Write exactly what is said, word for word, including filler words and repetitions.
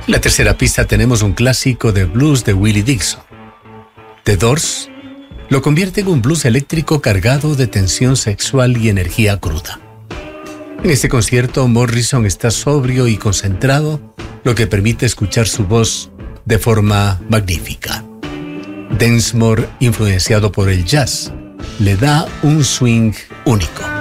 En la tercera pista tenemos un clásico de blues de Willie Dixon. The Doors lo convierte en un blues eléctrico cargado de tensión sexual y energía cruda. En este concierto, Morrison está sobrio y concentrado, lo que permite escuchar su voz de forma magnífica. Densmore, influenciado por el jazz, le da un swing único.